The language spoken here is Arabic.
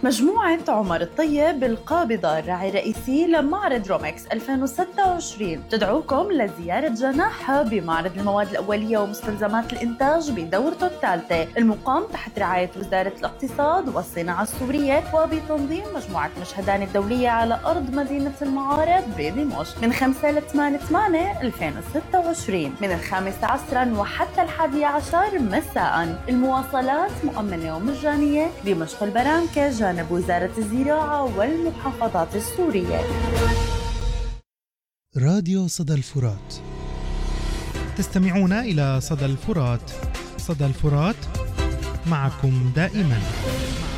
مجموعة عمر الطيب القابضة الراعي الرئيسي لمعرض رومكس 2026 تدعوكم لزيارة جناحها بمعرض المواد الأولية ومستلزمات الإنتاج بدورته الثالثة المقام تحت رعاية وزارة الاقتصاد والصناعة السورية وبتنظيم مجموعة مشهدان الدولية على أرض مدينة المعارض بدمشق من 5 ل 8/8/2026 من 5 عصرا وحتى 11 مساء. المواصلات مؤمنة ومجانية بمشق البرامكة جانب وزارة الزراعة والمحافظات السورية. راديو صدى الفرات، تستمعون إلى صدى الفرات. صدى الفرات معكم دائما.